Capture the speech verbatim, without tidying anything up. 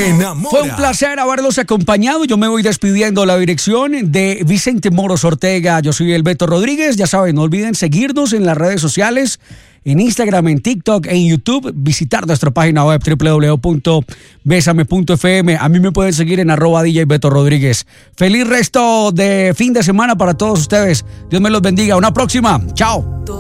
te enamora. Fue un placer haberlos acompañado. Yo me voy despidiendo. La dirección de Vicente Moros Ortega. Yo soy el Beto Rodríguez. Ya saben, no olviden seguirnos en las redes sociales, en Instagram, en TikTok, en YouTube, visitar nuestra página web doble u doble u doble u punto besame punto efe eme. A mí me pueden seguir en arroba D J Beto Rodríguez. Feliz resto de fin de semana para todos ustedes. Dios me los bendiga. Una próxima. Chao.